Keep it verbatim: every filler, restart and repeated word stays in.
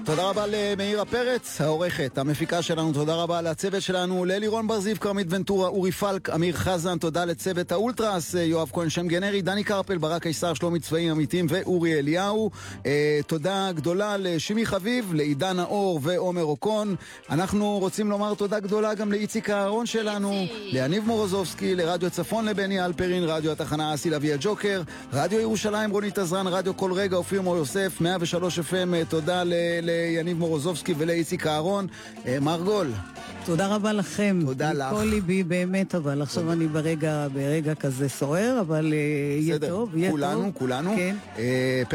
תודה רבה למאירה פרץ, העורכת, המפיקה שלנו, תודה רבה לצוות שלנו, ללירון בר זיו, קרמית ונטורה, אורי פלק, אמיר חזן, תודה לצוות האולטרס, יואב כהן שם גנרי, דני קרפל, ברק קיסר, שלומי צבעים אמיתים ואורי אליהו. אה, תודה גדולה לשימי חביב, לעידן האור ועומר אוקון. אנחנו רוצים לומר תודה גדולה גם לאיציק הארון שלנו, ליניב מורוזובסקי, לרדיו צפון לבני אלפרין, רדיו התחנה אסי לוי הג'וקר, רדיו ירושלים רונית עזרן, רדיו כל רגע אופיר מור יוסף, מאה ושלוש אף אם. תודה ל... ליניב מורוזובסקי ולאיציק הארון. מרגול, תודה רבה לכם. תודה לך. כל ליבי באמת, אבל עכשיו אני ברגע, ברגע כזה סוער, אבל יהיה טוב, יהיה טוב. כולנו, כולנו. כן.